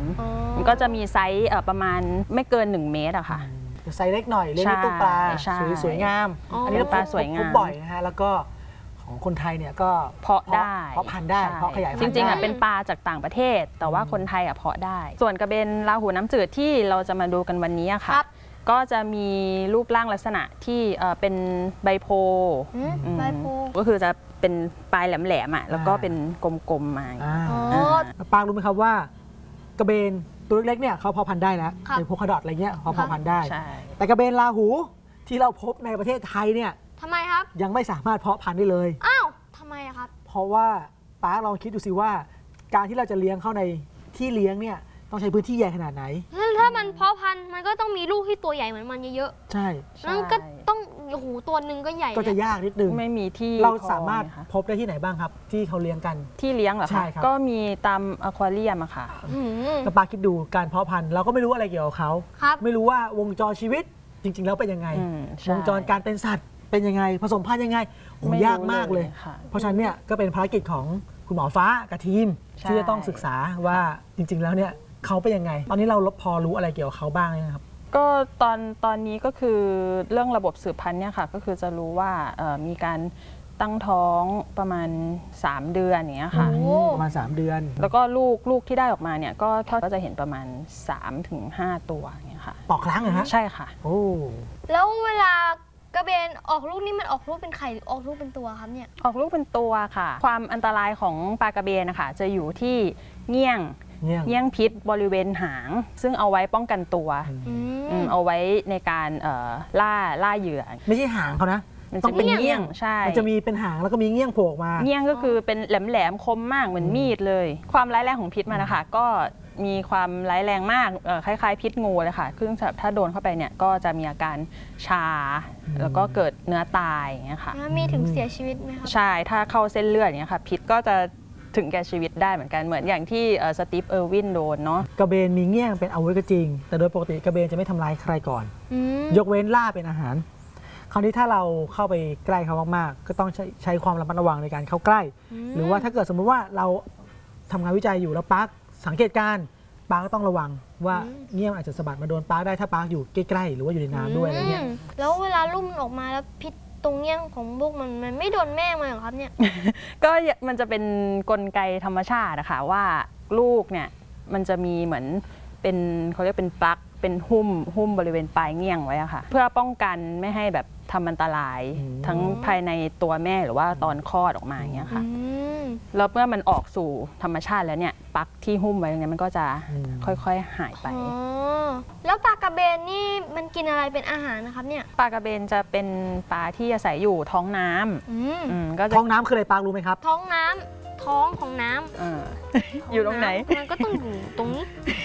มันก็จะมีไซส์ประมาณไม่เกิน1 เมตรอะค่ะไซส์เล็กหน่อยเลี้ยงในตู้ปลาสวยงามอันนี้ปลาสวยงามบ่อยนะฮะแล้วก็ของคนไทยเนี่ยก็เพาะได้เพาะพันธุ์ได้เพาะขยายพันธุ์จริงๆเป็นปลาจากต่างประเทศแต่ว่าคนไทยเพาะได้ส่วนกระเบนราหูน้ำจืดที่เราจะมาดูกันวันนี้ค่ะก็จะมีรูปร่างลักษณะที่เป็นใบโพก็คือจะเป็นปลายแหลมๆแล้วก็เป็นกลมๆมาปางรู้ไหมครับว่ากระเบนตัวเล็กๆเนี่ยเขาเพาะพันธุ์ได้แล้วเป็นโพคาดอทอะไรเงี้ยเขาเพาะพันธุ์ได้แต่กระเบนราหูที่เราพบในประเทศไทยเนี่ยทำไมครับยังไม่สามารถเพาะพันธุ์ได้เลยอ้าวทำไมครับเพราะว่าป้าลองคิดดูสิว่าการที่เราจะเลี้ยงเข้าในที่เลี้ยงเนี่ยต้องใช้พื้นที่ใหญ่ขนาดไหนถ้ามันเพาะพันธุ์มันก็ต้องมีลูกที่ตัวใหญ่เหมือนมันเยอะๆใช่นั่นก็ต้องโอ้โหตัวหนึ่งก็ใหญ่ก็จะยากนิดนึงไม่มีที่เราสามารถพบได้ที่ไหนบ้างครับที่เขาเลี้ยงกันที่เลี้ยงเหรอคะก็มีตามอควาเรียมอะค่ะก็ป้าคิดดูการเพาะพันธุ์เราก็ไม่รู้อะไรเกี่ยวกับเขาไม่รู้ว่าวงจรชีวิตจริงๆแล้วเป็นยังไงวงจรการเป็นสัตว์เป็นยังไงผสมพันธุ์ยังไงยากมากเลยเพราะฉะนั้นเนี่ยก็เป็นภารกิจของคุณหมอฟ้ากับทีมที่จะต้องศึกษาว่าจริงๆแล้วเนี่ยเขาเป็นยังไงตอนนี้เราพอรู้อะไรเกี่ยวกับเขาบ้างไหมครับก็ตอนนี้ก็คือเรื่องระบบสืบพันธุ์เนี่ยค่ะก็คือจะรู้ว่ามีการตั้งท้องประมาณ3 เดือนอย่างเงี้ยค่ะประมาณ3 เดือนแล้วก็ลูกที่ได้ออกมาเนี่ยก็จะเห็นประมาณ3-5 ตัวอย่างเงี้ยค่ะต่อครั้งเหรอฮะใช่ค่ะโอ้แล้วเวลากระเบนออกลูกนี่มันออกลูกเป็นไข่หรือออกลูกเป็นตัวครับเนี่ยออกลูกเป็นตัวค่ะความอันตรายของปลากระเบนนะคะจะอยู่ที่เงี้ยงพิษบริเวณหางซึ่งเอาไว้ป้องกันตัวเอาไว้ในการล่าเหยื่อไม่ใช่หางเขานะต้องเป็นเงี้ยงใช่มันจะมีเป็นหางแล้วก็มีเงี้ยงโผล่มาเงี้ยงก็คือเป็นแหลมคมมากเหมือนมีดเลยความร้ายแรงของพิษมันนะคะก็มีความร้ายแรงมากคล้ายๆพิษงูเลยค่ะซึ่งถ้าโดนเข้าไปเนี่ยก็จะมีอาการชาแล้วก็เกิดเนื้อตายอย่างเงี้ยค่ะมีถึงเสียชีวิตไหมคะใช่ถ้าเข้าเส้นเลือดอย่างเงี้ยค่ะพิษก็จะถึงแก่ชีวิตได้เหมือนกันเหมือนอย่างที่สตีฟ เออร์วินโดนเนาะกระเบนมีเงี้ยงเป็นอาวุธก็จริงแต่โดยปกติกระเบนจะไม่ทำร้ายใครก่อนยกเว้นล่าเป็นอาหารคราวนี้ถ้าเราเข้าไปใกล้เขามากๆก็ต้องใช้ความระมัดระวังในการเข้าใกล้หรือว่าถ้าเกิดสมมติว่าเราทำงานวิจัยอยู่แล้วปาร์คสังเกตการปาร์คก็ต้องระวังว่าเงี้ยงอาจจะสะบัดมาโดนปาร์คได้ถ้าปาร์คอยู่ใกล้ๆหรือว่าอยู่ในน้ำด้วยอะไรเงี้ยแล้วเวลาลูกมันออกมาแล้วพิษตรงเงี้ยงของลูกมันไม่โดนแม่มันหรอครับเนี่ยก็มันจะเป็นกลไกธรรมชาตินะคะว่าลูกเนี่ยมันจะมีเหมือนเป็นเขาเรียกเป็นปลั๊กเป็นหุ้มบริเวณปลายเงี้ยงไว้ค่ะเพื่อป้องกันไม่ให้แบบทำอันตรายทั้งภายในตัวแม่หรือว่าตอนคลอดออกมาอย่างเงี้ยค่ะแล้วเมื่อมันออกสู่ธรรมชาติแล้วเนี่ยปลั๊กที่หุ้มไว้เนี่ยมันก็จะค่อยๆหายไปแล้วปลากระเบนนี่มันกินอะไรเป็นอาหารนะครับเนี่ยปลากระเบนจะเป็นปลาที่อาศัยอยู่ท้องน้ำก็ท้องน้ำคืออะไรปลารู้ไหมครับท้องน้ำท้องของน้ำอยู่ตรงไหนมันก็ต้องอยู่ตรงนี้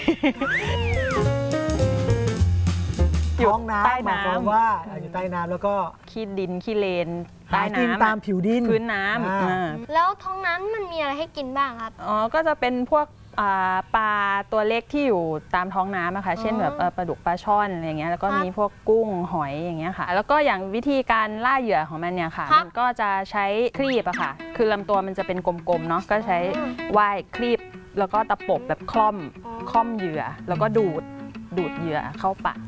ท้องน้ำหมายความว่าอยู่ใต้น้ำแล้วก็ขี้ดินขี้เลนใต้น้ำตามผิวดินพื้นน้ำแล้วท้องน้ำมันมีอะไรให้กินบ้างครับก็จะเป็นพวกปลาตัวเล็กที่อยู่ตามท้องน้ำนะคะเช่นแบบปลาดุกปลาช่อนอะไรเงี้ยแล้วก็มีพวกกุ้งหอยอย่างเงี้ยค่ะแล้วก็อย่างวิธีการล่าเหยื่อของมันเนี่ยค่ะมันก็จะใช้ครีบอะค่ะคือลำตัวมันจะเป็นกลมๆเนาะก็ใช้ว่ายครีบแล้วก็ตะปบแบบคล่อมเหยื่อแล้วก็ดูดเหยื่อเข้าปาก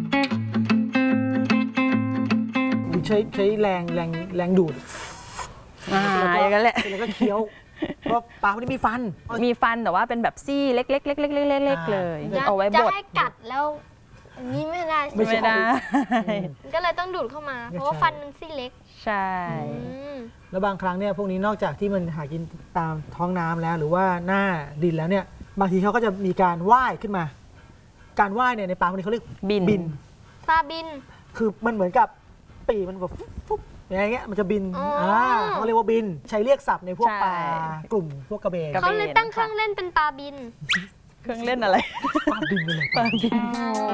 ใช้แรงดูดอย่างนั้นแหละแล้วก็เคี้ยวเพราะปลาไม่ได้มีฟันแต่ว่าเป็นแบบซี่เล็กๆเลยเอาไว้บดจะให้กัดแล้วนี่ไม่ได้ก็เลยต้องดูดเข้ามาเพราะว่าฟันมันซี่เล็กใช่แล้วบางครั้งเนี่ยพวกนี้นอกจากที่มันหากินตามท้องน้ำแล้วหรือว่าหน้าดินแล้วเนี่ยบางทีเขาก็จะมีการว่ายขึ้นมาการว่ายเนี่ยในปลาพวกนี้เขาเรียกบินปลาบินคือมันเหมือนกับปีมันแบบฟุ๊บอย่างเงี้ยมันจะบินเขาเรียกว่าบินใช้เรียกศัพท์ในพวกปลากลุ่มพวกกระเบนเขาเลยตั้งเครื่องเล่นเป็นปลาบินเครื่องเล่นอะไรปลาบินเลยปลาบิน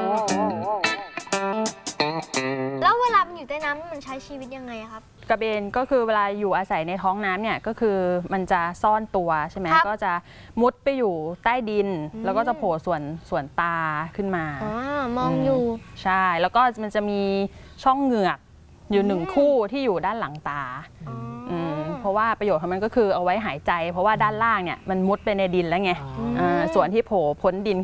แล้วเวลามันอยู่ใต้น้ำมันใช้ชีวิตยังไงครับกระเบนก็คือเวลาอยู่อาศัยในท้องน้ำเนี่ยก็คือมันจะซ่อนตัวใช่ไหมก็จะมุดไปอยู่ใต้ดินแล้วก็จะโผล่ส่วนตาขึ้นมามองอยู่ใช่แล้วก็มันจะมีช่องเหงือกอยู่1 คู่ที่อยู่ด้านหลังตาเพราะว่าประโยชน์ของมันก็คือเอาไว้หายใจเพราะว่าด้านล่างเนี่ยมันมุดไปในดินแล้วไงส่วนที่โผล่พ้นดิน